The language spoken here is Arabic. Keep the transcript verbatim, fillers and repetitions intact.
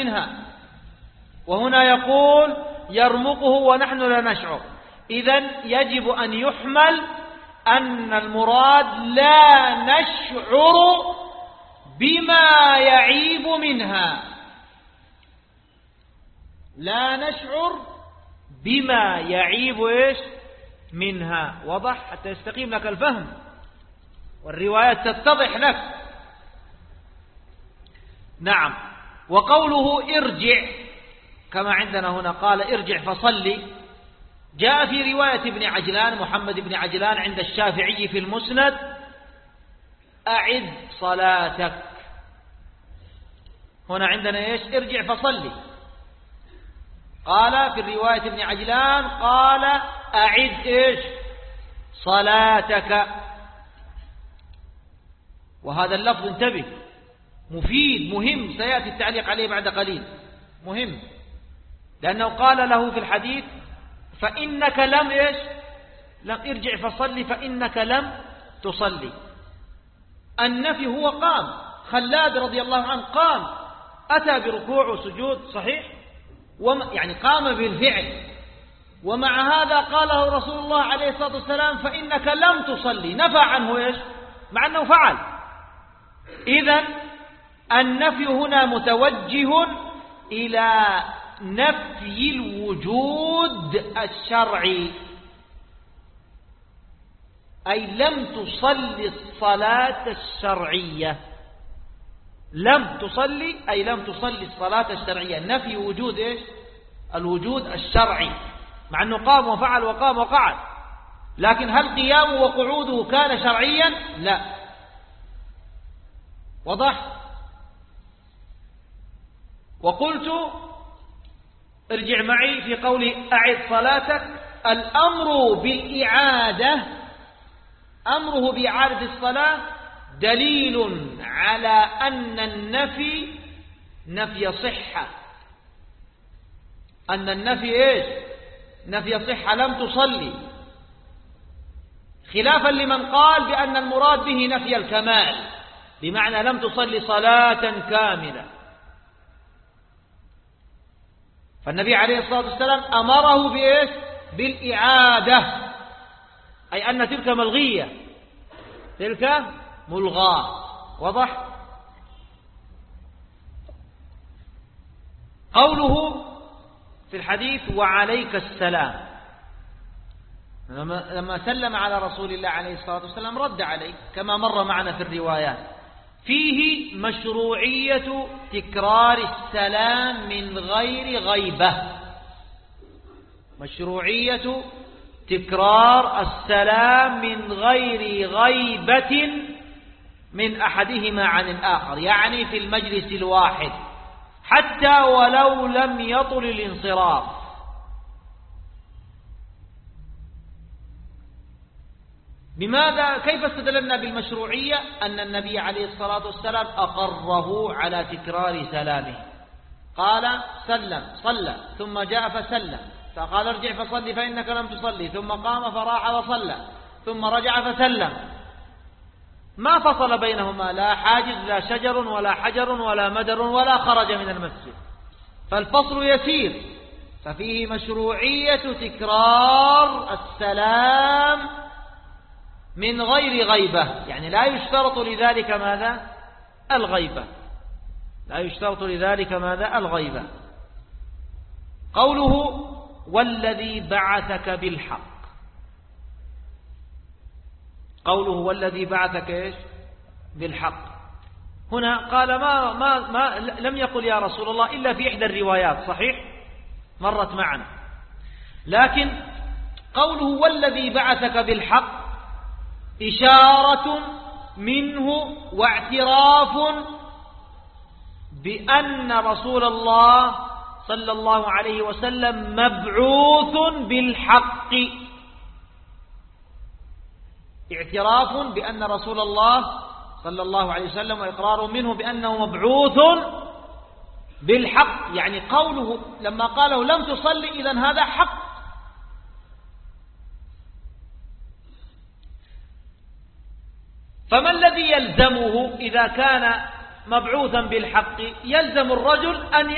منها، وهنا يقول يرمقه ونحن لا نشعر. إذن يجب أن يحمل أن المراد لا نشعر بما يعيب منها، لا نشعر بما يعيب إيش منها. وضح حتى يستقيم لك الفهم والروايات تتضح لك. نعم. وقوله ارجع كما عندنا هنا قال ارجع فصلي، جاء في رواية ابن عجلان محمد بن عجلان عند الشافعي في المسند أعد صلاتك. هنا عندنا إيش ارجع فصلي، قال في الرواية ابن عجلان قال أعد إيش صلاتك. وهذا اللفظ انتبه مفيد مهم، سيأتي التعليق عليه بعد قليل، مهم، لأنه قال له في الحديث فإنك لم إيش لم ارجع فصلي فإنك لم تصلي. النفي هو قام، خلاد رضي الله عنه قام أتى بركوع وسجود صحيح، يعني قام بالفعل، ومع هذا قاله رسول الله عليه الصلاة والسلام فإنك لم تصلي، نفى عنه إيش مع أنه فعل. إذن النفي هنا متوجه إلى نفي الوجود الشرعي، أي لم تصلي الصلاة الشرعية، لم تصلي أي لم تصلي الصلاة الشرعية، نفي وجود إيش الوجود الشرعي، مع أنه قام وفعل وقام وقعد، لكن هل قيامه وقعوده كان شرعيا؟ لا. وضح. وقلت ارجع معي في قوله أعد صلاتك، الأمر بالإعادة أمره بإعادة الصلاة دليل على أن النفي نفي صحة، أن النفي إيش نفي صحة، لم تصلي، خلافا لمن قال بأن المراد به نفي الكمال، بمعنى لم تصلي صلاة كاملة. فالنبي عليه الصلاة والسلام أمره بإيش بالإعادة، أي أن تلك ملغية، تلك ملغاة. وضح. قوله في الحديث وعليك السلام، لما سلم على رسول الله عليه الصلاة والسلام رد عليه كما مر معنا في الروايات. فيه مشروعية تكرار السلام من غير غيبة، مشروعية تكرار السلام من غير غيبة من أحدهما عن الآخر، يعني في المجلس الواحد حتى ولو لم يطل الانصراف. بماذا؟ كيف استدللنا بالمشروعية؟ أن النبي عليه الصلاة والسلام أقره على تكرار سلامه، قال سلم صلى ثم جاء فسلم، فقال ارجع فصلي فإنك لم تصلي، ثم قام فراح وصلى، ثم رجع فسلم، ما فصل بينهما، لا حاجز لا شجر ولا حجر ولا مدر ولا خرج من المسجد، فالفصل يسير. ففيه مشروعية تكرار السلام من غير غيبة، يعني لا يشترط لذلك ماذا؟ الغيبة، لا يشترط لذلك ماذا؟ الغيبة. قوله والذي بعثك بالحق، قوله والذي بعثك إيش بالحق، هنا قال ما, ما, ما لم يقل يا رسول الله إلا في إحدى الروايات، صحيح مرت معنا، لكن قوله والذي بعثك بالحق إشارة منه واعتراف بأن رسول الله صلى الله عليه وسلم مبعوث بالحق، اعتراف بأن رسول الله صلى الله عليه وسلم وإقرار منه بأنه مبعوث بالحق، يعني قوله لما قاله لم تصلي إذن هذا حق. فما الذي يلزمه إذا كان مبعوثا بالحق؟ يلزم الرجل أن